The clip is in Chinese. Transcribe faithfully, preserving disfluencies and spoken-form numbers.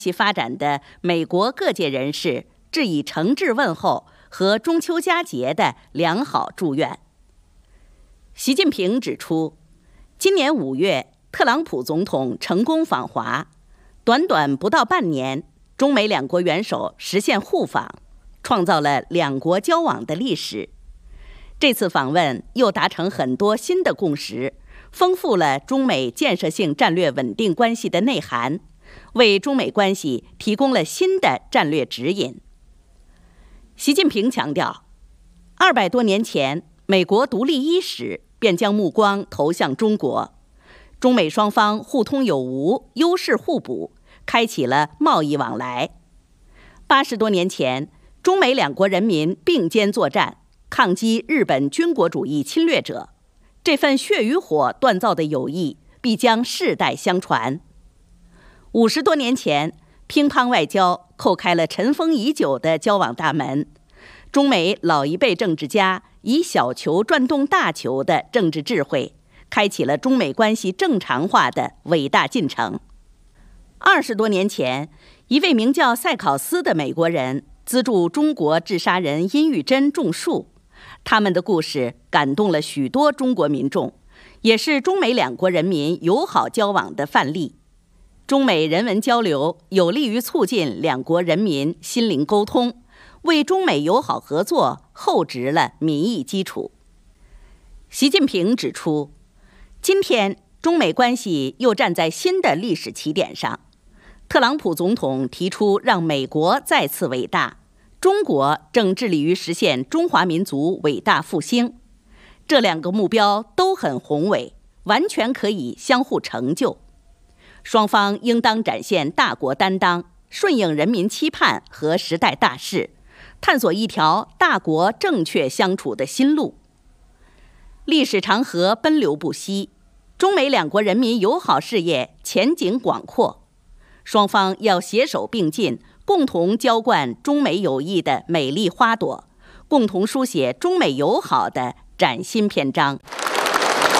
其发展的美国各界人士致以诚挚问候和中秋佳节的良好祝愿。习近平指出，今年五月，特朗普总统成功访华，短短不到半年，中美两国元首实现互访，创造了两国交往的历史。这次访问又达成很多新的共识，丰富了中美建设性战略稳定关系的内涵，为中美关系提供了新的战略指引。习近平强调，二百多年前，美国独立伊始便将目光投向中国，中美双方互通有无，优势互补，开启了贸易往来。八十多年前，中美两国人民并肩作战，抗击日本军国主义侵略者，这份血与火锻造的友谊必将世代相传。五十多年前，乒乓外交叩开了尘封已久的交往大门，中美老一辈政治家以小球转动大球的政治智慧，开启了中美关系正常化的伟大进程。二十多年前，一位名叫塞考斯的美国人资助中国治沙人殷玉珍种树，他们的故事感动了许多中国民众，也是中美两国人民友好交往的范例。中美人文交流有利于促进两国人民心灵沟通，为中美友好合作厚植了民意基础。习近平指出，今天中美关系又站在新的历史起点上。特朗普总统提出让美国再次伟大，中国正致力于实现中华民族伟大复兴。这两个目标都很宏伟，完全可以相互成就。双方应当展现大国担当，顺应人民期盼和时代大势，探索一条大国正确相处的新路。历史长河奔流不息，中美两国人民友好事业前景广阔，双方要携手并进，共同浇灌中美友谊的美丽花朵，共同书写中美友好的崭新篇章。